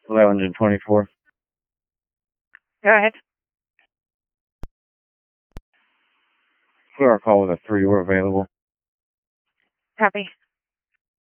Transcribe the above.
1124. Go ahead. QR call with a 3 were available. Copy.